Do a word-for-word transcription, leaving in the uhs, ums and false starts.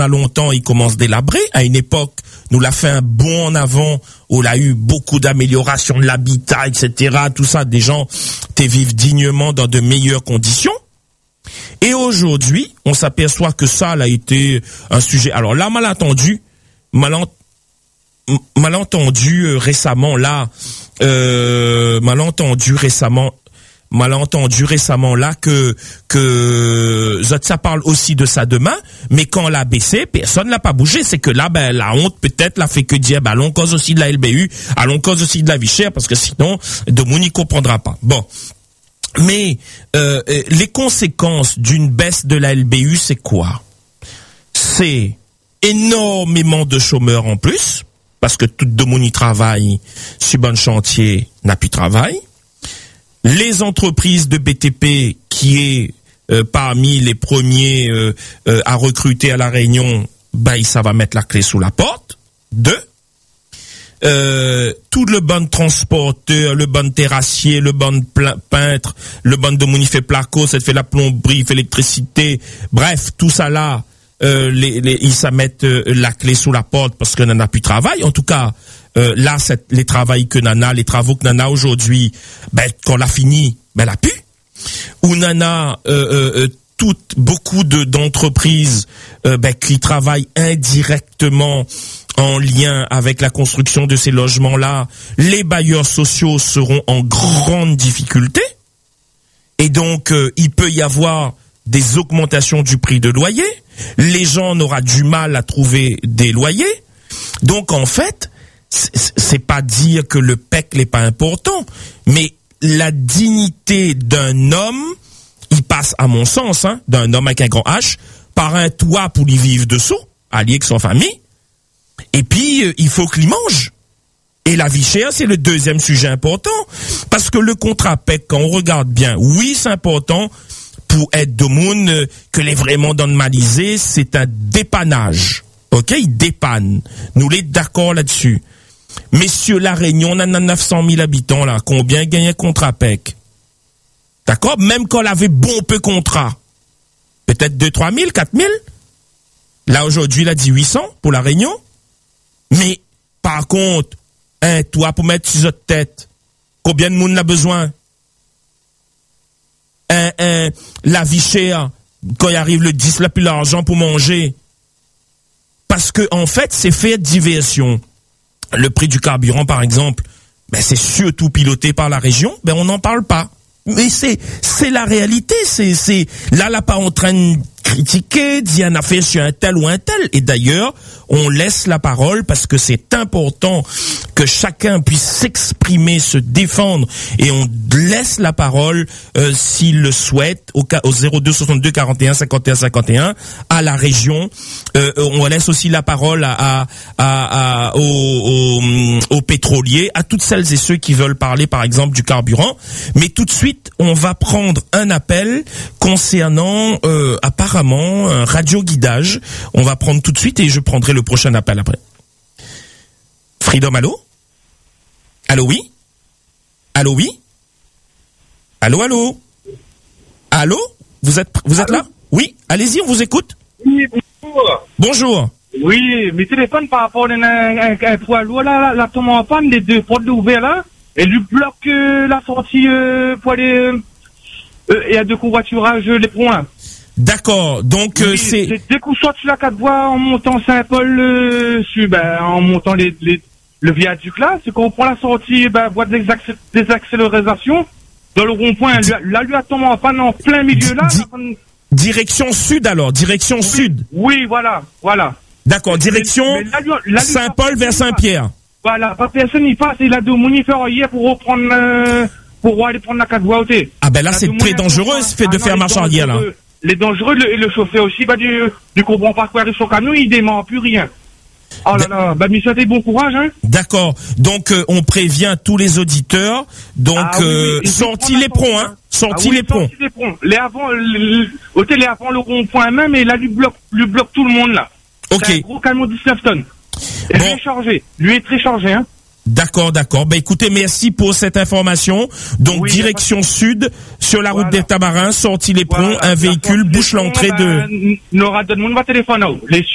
a longtemps, il commence délabrer. À une époque, nous l'a fait un bond en avant, où il a eu beaucoup d'améliorations de l'habitat, et cetera. Tout ça, des gens te vivent dignement dans de meilleures conditions. Et aujourd'hui, on s'aperçoit que ça a été un sujet. Alors là, malentendu, malent, malentendu euh, récemment, là, euh, malentendu récemment, malentendu récemment là que que ça parle aussi de ça demain, mais quand l'a baissé, personne l'a pas bougé. C'est que là, ben la honte peut-être l'a fait que dire, ben allons cause aussi de la L B U, allons cause aussi de la vie chère, parce que sinon, de mon n'y comprendra pas. Bon. Mais euh, les conséquences d'une baisse de la L B U, c'est quoi? C'est énormément de chômeurs en plus, parce que tout le monde y travaille, sur un chantier n'a plus de travail. Les entreprises de B T P, qui est euh, parmi les premiers euh, euh, à recruter à La Réunion, ben ça va mettre la clé sous la porte. Deux. Euh, tout le bon transporteur, le bon terrassier, le bon peintre, le bon de mon fait placo, ça fait la plomberie, fait l'électricité, bref, tout ça là, euh, les, les, ils ça mettent euh, la clé sous la porte parce que Nana plus de travail. En tout cas, euh, là, c'est les travaux que Nana, les travaux que Nana aujourd'hui, ben quand l'a fini, ben la pu. Ou Nana, euh, euh, toutes beaucoup de d'entreprises euh, ben, qui travaillent indirectement en lien avec la construction de ces logements-là, les bailleurs sociaux seront en grande difficulté. Et donc, euh, il peut y avoir des augmentations du prix de loyer. Les gens auront du mal à trouver des loyers. Donc, en fait, c'est pas dire que le P E C n'est pas important, mais la dignité d'un homme, il passe, à mon sens, hein, d'un homme avec un grand H, par un toit pour y vivre dessous, allié avec son famille. Et puis, euh, il faut qu'il mange. Et la vie chère, c'est le deuxième sujet important. Parce que le contrat P E C, quand on regarde bien, oui, c'est important pour être de monde euh, que les vraiment normalisé, c'est un dépannage. OK? Il dépanne. Nous les d'accord là-dessus. Messieurs, La Réunion, on a neuf cent mille habitants, là. Combien gagne un contrat P E C? D'accord? Même quand on avait bon peu contrat. Peut-être deux, trois mille, quatre mille. Là, aujourd'hui, il a dit huit cents pour La Réunion. Mais, par contre, un toit pour mettre sur votre tête, combien de monde a besoin? Un, un, la vie chère, quand il arrive le dix, là, plus l'argent pour manger. Parce que, en fait, c'est fait diversion. Le prix du carburant, par exemple, ben, c'est surtout piloté par la région, ben, on n'en parle pas. Mais c'est, c'est la réalité, c'est, c'est, là, là, pas en train de critiquer, dire un affaire sur un tel ou un tel. Et d'ailleurs, on laisse la parole parce que c'est important que chacun puisse s'exprimer, se défendre, et on laisse la parole, euh, s'il le souhaite, au, au zéro deux soixante-deux quarante et un cinquante et un cinquante et un, à la région. Euh, on laisse aussi la parole à, à, à, à aux, aux, aux pétroliers, à toutes celles et ceux qui veulent parler, par exemple, du carburant. Mais tout de suite, on va prendre un appel concernant euh, apparemment un radio-guidage. On va prendre tout de suite et je prendrai le prochain appel après. Freedom, allô? Allô, oui? Allô, oui? Allô, allô? Allô? Vous êtes, vous êtes là? Oui, allez-y, on vous écoute. Oui, bonjour. Bonjour. Oui, mes téléphones par rapport à un, un, un poids lourd, là, la tombe en panne, les deux portes ouvertes là, et lui bloque euh, la sortie euh, pour aller, euh, euh, et à deux covoiturage, les points. D'accord, donc euh, oui, c'est... c'est dès qu'on sort sur la quatre voies en montant Saint-Paul, euh, sur, ben, en montant les, les, le viaduc là, c'est qu'on prend la sortie, ben, voie des, accé- des accélérations, dans le rond-point, Di- là, lui a tombé en panne en plein milieu là. Di- Di- direction sud alors, direction oui, sud. Oui, voilà, voilà. D'accord, direction mais, mais là, lui, là, Saint-Paul vers Saint-Pierre. Voilà, pas personne n'y passe, il a deux monifères hier pour reprendre, euh, pour aller prendre la quatre voies. Ah ben là, c'est très dangereux, ce fait de faire marche arrière là. Les dangereux, le, le chauffeur aussi, bah, du, du comprend pas quoi arrive son camion, il dément plus rien. Oh là là, bah, mais ça fait bon courage, hein. D'accord. Donc, euh, on prévient tous les auditeurs. Donc, ah, oui, euh, oui, sortis les ponts, hein. Sortis ah, oui, les ponts. Sortis les ponts. Les avant, le, au télé avant le rond-point même, et là, lui bloque, lui bloque tout le monde, là. Ok. C'est un gros camion de dix-neuf tonnes. Et bon. Lui est chargé. Lui est très chargé, hein. D'accord, d'accord. Ben écoutez, merci pour cette information. Donc oui, direction sud sur la route voilà. des Tamarins, sortie les ponts, voilà. un véhicule bouche l'entrée de. Ben, Nora donne-moi mon téléphone. Les